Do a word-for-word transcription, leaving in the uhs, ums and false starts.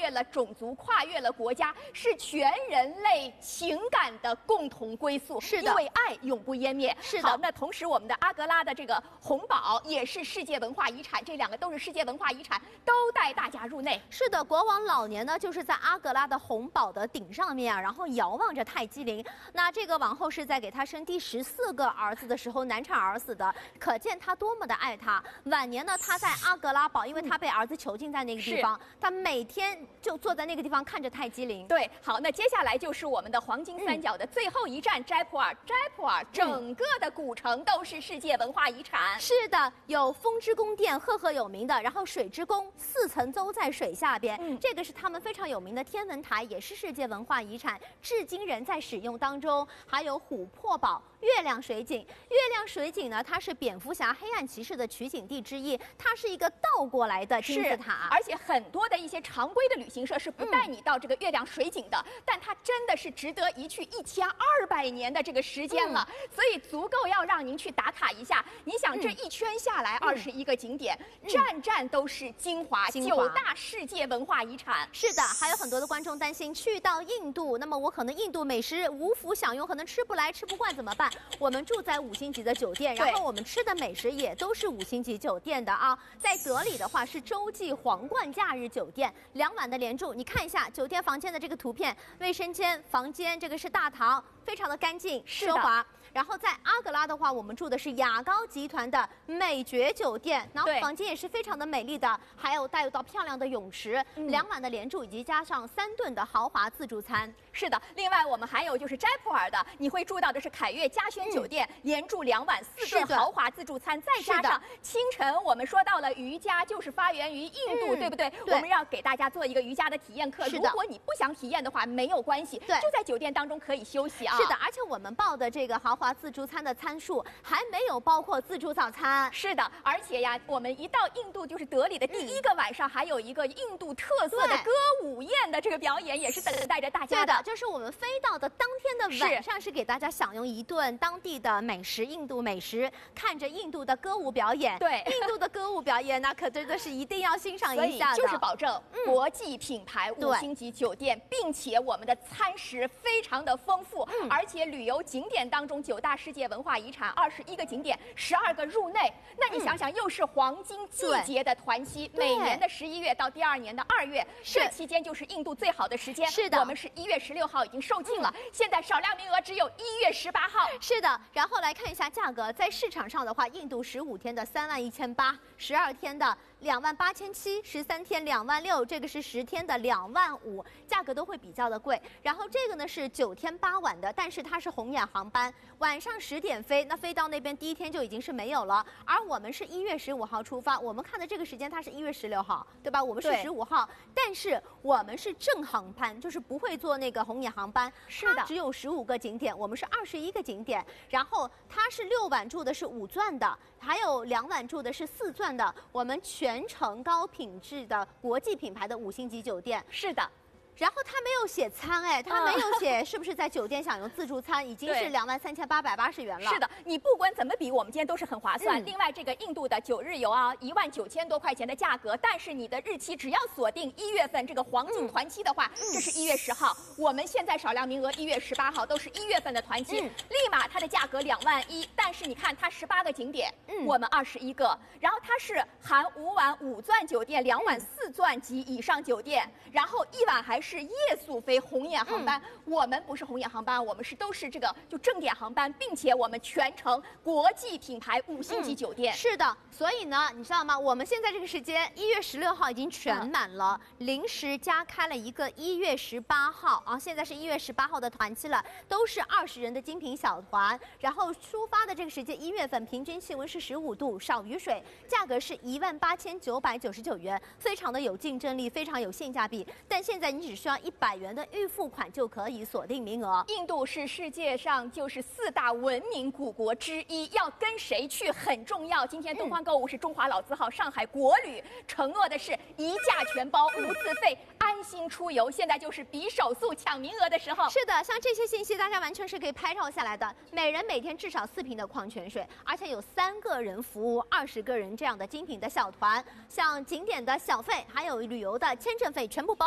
越了种族，跨越了国家，是全人类情感的共同归宿。 是的， 因为爱永不湮灭。 是的。 好，那同时我们的阿格拉的这个红宝也是世界文化遗产，这两个都是世界文化遗产，都带大家入内。 是的，国王老年呢就是在阿格拉的红宝的顶上面啊，然后遥望着泰姬陵。那这个王后是在给他生第十四个儿子的时候难产而死的，可见他多么的爱他。晚年呢，他在阿格拉堡，因为他被儿子囚禁在那个地方，他每天就坐在那个地方看着泰姬陵。 对，好，那接下来就是我们的黄金三角的最后一站斋普尔。斋普尔整个的古城都是世界文化遗产。 嗯、是的，有风之宫殿，赫赫有名的，然后水之宫四层都在水下边，嗯、这个是他们非常有名的天文台，也是世界文化遗产，至今仍在使用当中。还有琥珀堡。月亮水井，月亮水井呢，它是蝙蝠侠、黑暗骑士的取景地之一，它是一个倒过来的金字塔， 而且很多的一些常规的旅行社是不带你到这个月亮水井的，嗯、但它真的是值得一去，一千二百年的这个时间了，嗯、所以足够要让您去打卡一下。你想这一圈下来二十一个景点，嗯、站站都是精华， 精华九大世界文化遗产。 是的，还有很多的观众担心去到印度，那么我可能印度美食无福享用，可能吃不来、吃不惯怎么办？我们住在五星级的酒店，然后我们吃的美食也都是五星级酒店的啊。在德里的话是洲际皇冠假日酒店，两晚的连住。你看一下酒店房间的这个图片，卫生间、房间，这个是大堂，非常的干净奢华。然后在阿格拉的话，我们住的是雅高集团的美爵酒店，然后房间也是非常的美丽的，还有带有到漂亮的泳池，嗯、两晚的连住以及加上三顿的豪华自助餐。 是的，另外我们还有就是斋普尔的，你会住到的是凯悦嘉轩酒店，嗯、连住两晚四顿豪华自助餐，再加上清晨我们说到了瑜伽，就是发源于印度，嗯、对不对？对，我们要给大家做一个瑜伽的体验课。如果你不想体验的话，没有关系，对，就在酒店当中可以休息啊。 是的，而且我们报的这个豪华自助餐的参数还没有包括自助早餐。 是的，而且呀，我们一到印度就是德里的第一个晚上，还有一个印度特色的歌舞宴的这个表演，也是等待着大家的。 对的，就是我们飞到的当天的晚上，是给大家享用一顿当地的美食，印度美食，看着印度的歌舞表演。 对， 印度的歌舞表演那可真的是一定要欣赏一下的， 就是保证国际品牌五星级酒店，嗯、并且我们的餐食非常的丰富，嗯、而且旅游景点当中九大世界文化遗产，二十一个景点，十二个入内。那你想想，又是黄金季节的团期，每年的十一月到第二年的二月，这期间就是印度最好的时间。 是的， 我们是一月十六号已经售罄了，嗯、现在少量名额只有一月十八号。 是的，然后来看一下价格，在市场上的话，印度十五天的三万一千八，十二天的两万八千七，十三天两万六，这个是十天的两万五，价格都会比较的贵。然后这个呢是九天八晚的，但是它是红眼航班，晚上十点飞，那飞到那边第一天就已经是没有了。而我们是一月十五号出发，我们看的这个时间它是一月十六号，对吧？我们是十五号，但是我们是正航班，就是不会坐那个红眼航班。 是的， 只有十五个景点，我们是二十一个景点。然后它是六晚住的是五钻的，还有两晚住的是四钻的，我们全程高品质的国际品牌的五星级酒店。 是的。 然后他没有写餐，哎，他没有写是不是在酒店享用自助餐，已经是两万三千八百八十元了。 是的，你不管怎么比，我们今天都是很划算。嗯、另外，这个印度的九日游啊，一万九千多块钱的价格，但是你的日期只要锁定一月份这个黄金团期的话，嗯、这是一月十号。我们现在少量名额一月十八号，都是一月份的团期，嗯、立马它的价格两万一。但是你看它十八个景点，嗯、我们二十一个，然后它是含五晚五钻酒店，两晚四钻及以上酒店，然后一晚还是夜宿飞红眼航班，嗯、我们不是红眼航班，我们是都是这个就正点航班，并且我们全程国际品牌五星级酒店。 嗯、是的，所以呢，你知道吗？我们现在这个时间一月十六号已经全满了，嗯、临时加开了一个一月十八号啊，现在是一月十八号的团期了，都是二十人的精品小团。然后出发的这个时间，一月份平均气温是十五度，少雨水，价格是一万八千九百九十九元，非常的有竞争力，非常有性价比。但现在你只需要一百元的预付款就可以锁定名额。 印度是世界上就是四大文明古国之一，要跟谁去很重要。今天东方购物是中华老字号上海国旅承诺的是一价全包，无自费，安心出游。现在就是比手速抢名额的时候。 是的，像这些信息大家完全是可以拍照下来的。每人每天至少四瓶的矿泉水，而且有三个人服务二十个人这样的精品的小团，像景点的小费还有旅游的签证费全部包。